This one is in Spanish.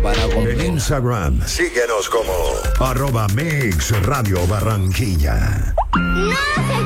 para comer. En Instagram, síguenos como @Mix Radio Barranquilla. ¡No se